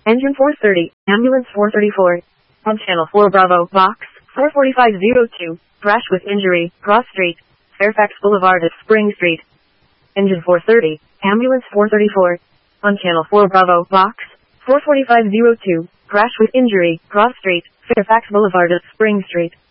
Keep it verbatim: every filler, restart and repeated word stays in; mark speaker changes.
Speaker 1: Engine four thirty, Ambulance four thirty-four. On Channel four Bravo, Box four forty-five oh two, crash with injury, Cross Street, Fairfax Boulevard at Spring Street. Engine four thirty, Ambulance four thirty-four. On Channel four Bravo, Box four forty-five oh two, crash with injury, Cross Street, Fairfax Boulevard at Spring Street.